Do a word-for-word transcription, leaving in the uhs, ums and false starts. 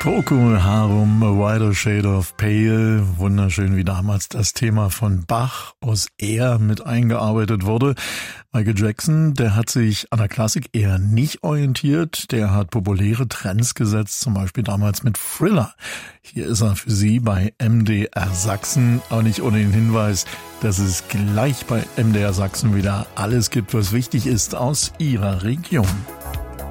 Procol Harum, A Wider Shade of Pale, wunderschön wie damals das Thema von Bach aus Air mit eingearbeitet wurde. Michael Jackson, der hat sich an der Klassik eher nicht orientiert, der hat populäre Trends gesetzt, zum Beispiel damals mit Thriller. Hier ist er für Sie bei M D R Sachsen, aber nicht ohne den Hinweis, dass es gleich bei M D R Sachsen wieder alles gibt, was wichtig ist aus Ihrer Region.